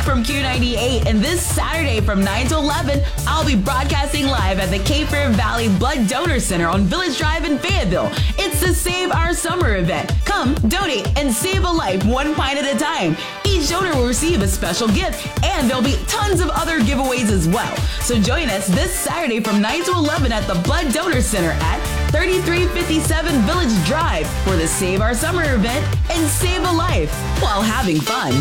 from Q98, and this Saturday from 9 to 11, I'll be broadcasting live at the Cape Fear Valley Blood Donor Center on Village Drive in Fayetteville. It's the Save Our Summer event. Come, donate, and save a life one pint at a time. Each donor will receive a special gift, and there'll be tons of other giveaways as well. So join us this Saturday from 9 to 11 at the Blood Donor Center at 3357 Village Drive for the Save Our Summer event and save a life while having fun.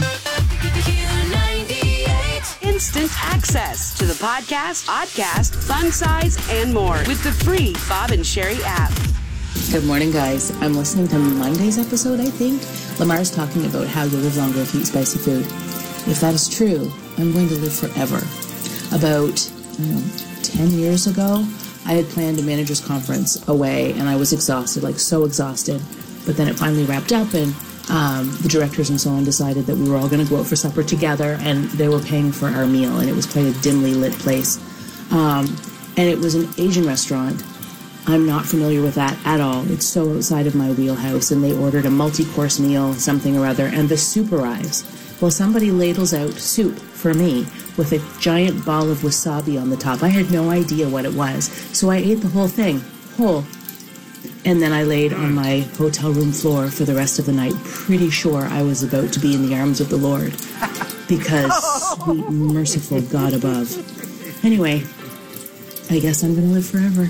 Instant access to the podcast, oddcast, fun size, and more with the free Bob and Sherry app. Good morning, guys. I'm listening to Monday's episode, I think. Lamar's talking about how you live longer if you eat spicy food. If that is true, I'm going to live forever. About, 10 years ago, I had planned a manager's conference away, and I was exhausted, like so exhausted. But then it finally wrapped up, and the directors and so on decided that we were all going to go out for supper together, and they were paying for our meal, and it was quite a dimly lit place. And it was an Asian restaurant. I'm not familiar with that at all. It's so outside of my wheelhouse, and they ordered a multi-course meal, something or other, and the soup arrives. Well, somebody ladles out soup for me with a giant ball of wasabi on the top. I had no idea what it was, so I ate the whole thing, whole. And then I laid on my hotel room floor for the rest of the night, pretty sure I was about to be in the arms of the Lord, because sweet, merciful God above. Anyway, I guess I'm going to live forever.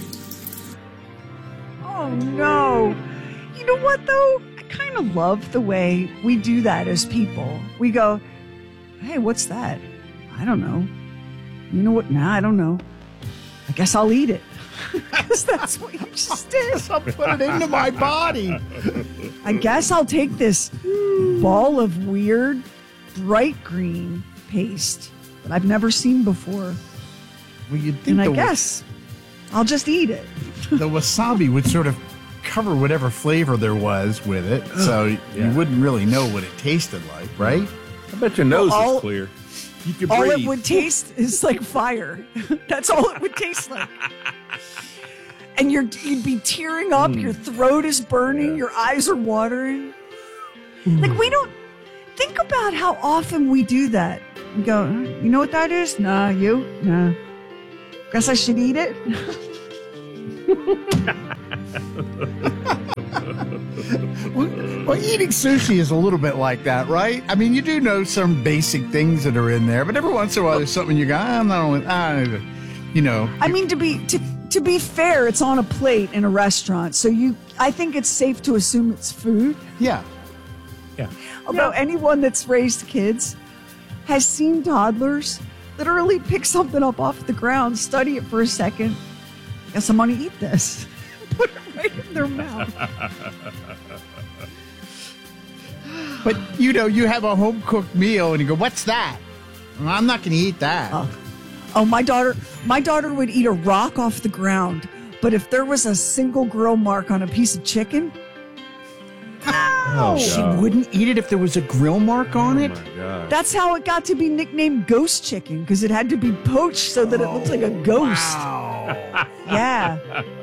Oh, no. You know what, though? I kind of love the way we do that as people. We go, hey, what's that? I don't know. You know what? Nah, I don't know. I guess I'll eat it. Because that's what you just did. I'll put it into my body. I guess I'll take this ball of weird, bright green paste that I've never seen before. Well, you'd think and I guess I'll just eat it. The wasabi would sort of cover whatever flavor there was with it, so you wouldn't really know what it tasted like, right? I bet your nose is clear. You could all breathe. it would taste is like fire. That's all it would taste like. And you'd be tearing up. Your throat is burning. Your eyes are watering. Like, we don't think about how often we do that. We go, you know what that is? Nah, you? Nah. Guess I should eat it? Well, eating sushi is a little bit like that, right? I mean, you do know some basic things that are in there, but every once in a while there's something you go, I'm not, I mean, to be fair, it's on a plate in a restaurant, so I think it's safe to assume it's food. Yeah. Although anyone that's raised kids has seen toddlers literally pick something up off the ground, study it for a second. Guess I'm going to eat this. Put it right in their mouth. But, you have a home-cooked meal, and you go, what's that? Well, I'm not going to eat that. Oh, my daughter would eat a rock off the ground, but if there was a single grill mark on a piece of chicken, She wouldn't eat it if there was a grill mark on it? Oh, my God. that's how it got to be nicknamed ghost chicken, because it had to be poached so that it looked like a ghost. Wow. Yeah.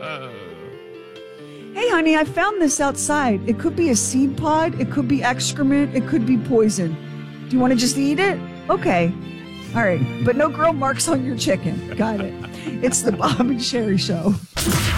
Hey, honey, I found this outside. It could be a seed pod. It could be excrement. It could be poison. Do you want to just eat it? Okay. All right. But no grill marks on your chicken. Got it. It's the Bob and Sherry Show.